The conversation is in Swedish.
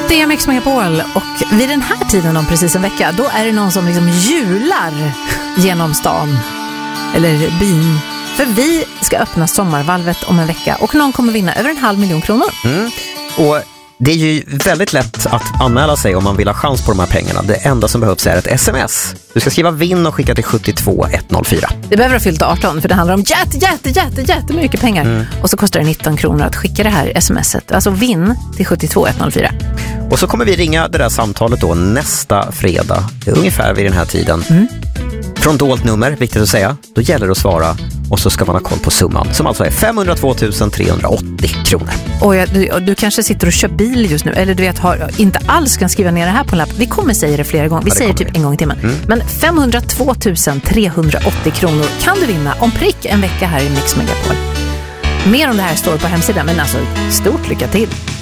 Det är Mix Megapol och vid den här tiden om precis en vecka då är det någon som liksom hjular genom stan eller byn. För vi ska öppna sommarvalvet om en vecka och någon kommer vinna över 500 000 kronor. Och det är ju väldigt lätt att anmäla sig om man vill ha chans på de här pengarna. Det enda som behövs är ett sms. Du ska skriva vinn och skicka till 72104. Det behöver ha fyllt 18 för det handlar om jättemycket pengar. Och så kostar det 19 kronor att skicka det här smset. Alltså vinn till 72104. Och så kommer vi ringa det där samtalet då nästa fredag. Ungefär vid den här tiden. Från dolt nummer, viktigt att säga. Då gäller det att svara och så ska man ha koll på summan. Som alltså är 502 380 kronor. Och du kanske sitter och kör bil just nu. Eller du vet, inte alls kan skriva ner det här på en lapp. Vi kommer säga det flera gånger. Vi säger typ en gång i timmen. Men 502 380 kronor kan du vinna om prick en vecka här i Mix Megapol. Mer om det här står på hemsidan. Men alltså, stort lycka till!